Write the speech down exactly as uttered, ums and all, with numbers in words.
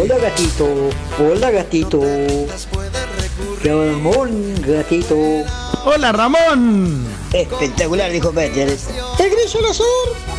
Hola gatito, hola gatito. Ramón, gatito. Hola Ramón. Espectacular, dijo Peter. El grillo al azul.